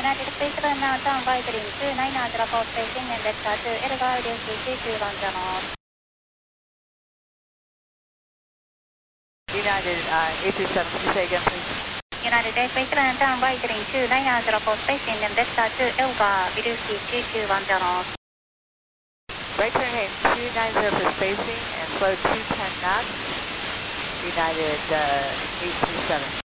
United Space now turn right into 900 for spacing and vector to Elgar WC 210. United 827, can you say again please? United Space turn right into 900 for spacing and vector to Elgar WC 2210. Right turn in 290 for spacing and slow 210 knots. United 827.